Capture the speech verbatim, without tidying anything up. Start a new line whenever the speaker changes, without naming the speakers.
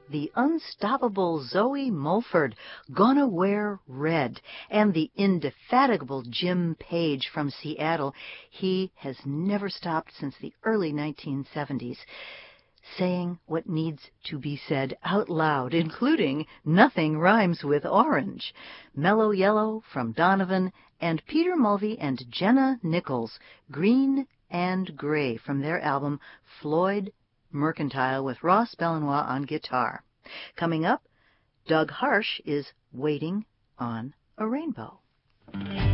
the unstoppable Zoe Mulford, Gonna Wear Red, and the indefatigable Jim Page from Seattle. He has never stopped since the early nineteen seventies, saying what needs to be said out loud, including Nothing Rhymes with Orange, Mellow Yellow from Donovan, and Peter Mulvey and Jenna Nichols, Green and Gray, from their album Floyd Mercantile, with Ross Belanois on guitar. Coming up, Doug Harsh is Waiting on a Rainbow.